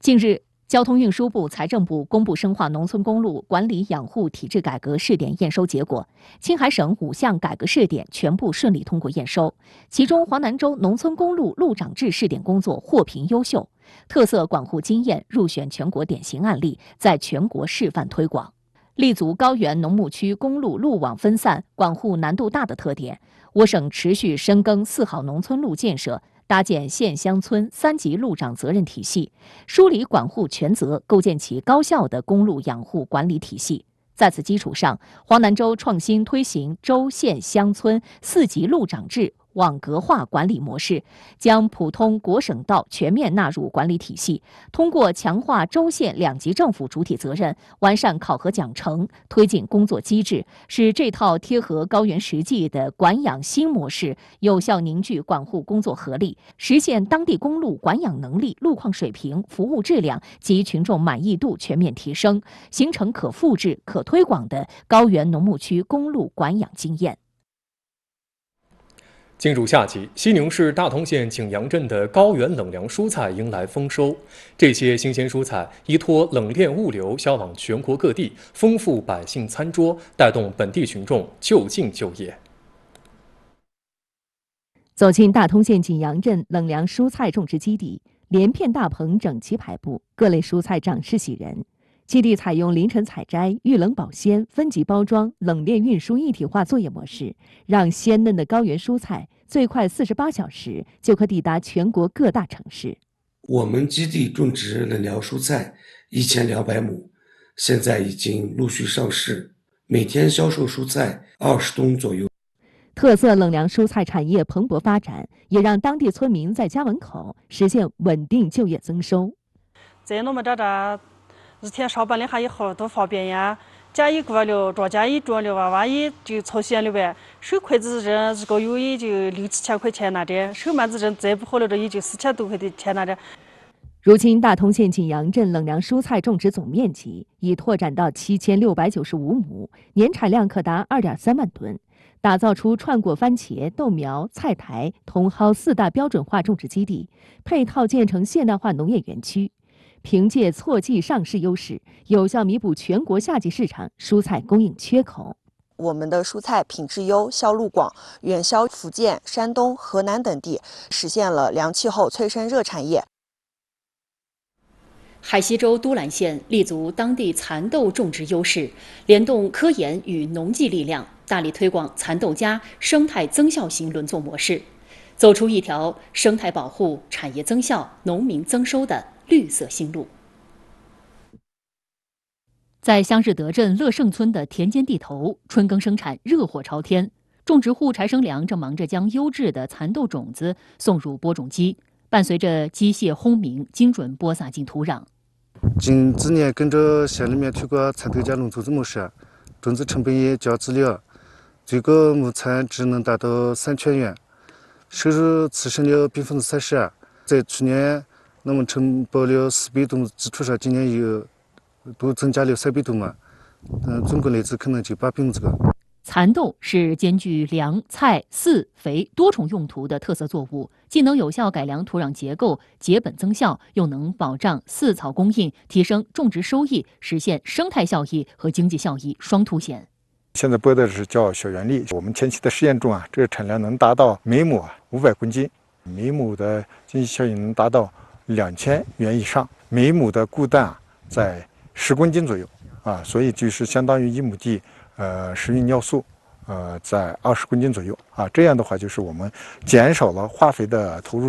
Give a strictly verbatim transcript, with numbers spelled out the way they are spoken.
近日，交通运输部、财政部公布深化农村公路管理养护体制改革试点验收结果，青海省五项改革试点全部顺利通过验收，其中华南州农村公路路长制试点工作获评优秀，特色管护经验入选全国典型案例，在全国示范推广。立足高原农牧区公路路网分散、管护难度大的特点，我省持续深耕四好农村路建设，搭建县乡村三级路长责任体系，梳理管护权责，构建起高效的公路养护管理体系。在此基础上，华南州创新推行州县乡村四级路长制网格化管理模式，将普通国省道全面纳入管理体系，通过强化州县两级政府主体责任，完善考核奖惩，推进工作机制，使这套贴合高原实际的管养新模式有效凝聚管护工作合力，实现当地公路管养能力、路况水平、服务质量及群众满意度全面提升，形成可复制、可推广的高原农牧区公路管养经验。 进入夏季，西宁市大同县景阳镇的高原冷粮蔬菜迎来丰收。这些新鲜蔬菜依托冷链物流销往全国各地，丰富百姓餐桌，带动本地群众就近就业。 走进大同县景阳镇冷粮蔬菜种植基地，连片大棚整齐排布，各类蔬菜长势喜人。基地采用凌晨采摘、预冷保鲜、分级包装、冷链运输一体化作业模式，让鲜嫩的高原蔬菜最快四十八小时就可抵达全国各大城市。 我们基地种植冷粮蔬菜一千两百亩，现在已经陆续上市，每天销售蔬菜二十吨左右。 特色冷粮蔬菜产业蓬勃发展，也让当地村民在家门口实现稳定就业增收。 在我们这这日天上班的哈以后多方便呀，家一过了，庄稼一种了，娃娃也就操心了呗。手筷子扔一个月也就六七千块钱那点，手馒子扔再不好了，这也就四千多块的钱那点。 如今，大同县景阳镇冷粮蔬菜种植总面积已拓展到七千六百九十五亩，年产量可达二点三万吨，打造出串果番茄、豆苗、菜苔、茼蒿四大标准化种植基地，配套建成现代化农业园区。凭借错季上市优势，有效弥补全国夏季市场蔬菜供应缺口。 我们的蔬菜品质优、销路广，远销福建、山东、河南等地，实现了凉气候催生热产业。 海西州都兰县立足当地蚕豆种植优势，联动科研与农技力量，大力推广蚕豆加生态增效型轮作模式，走出一条生态保护、产业增效、农民增收的绿色新路。在湘日德镇乐盛村的田间地头，春耕生产热火朝天，种植户柴生良正忙着将优质的蚕豆种子送入播种机，伴随着机械轰鸣，精准播撒进土壤。 近几年跟着县里面推广蚕豆加农种子模式，种子成本也较治疗，最高亩产值能达到三千元，收入提升了百分之三十二。在去年我们承包了四百吨基础上，今年又都增加了三百吨嘛，嗯，总共来自可能就八百亩这个。 蚕豆是兼具粮、菜、饲、肥多重用途的特色作物，既能有效改良土壤结构、节本增效，又能保障饲草供应，提升种植收益，实现生态效益和经济效益双凸显。 现在播的是叫小原粒，我们前期的试验中啊，这个产量能达到每亩五百公斤，每亩的经济效益能达到两千元以上，每亩的固氮啊在十公斤左右啊，所以就是相当于一亩地。呃，食用尿素，呃，在二十公斤左右啊，这样的话就是我们减少了化肥的投入。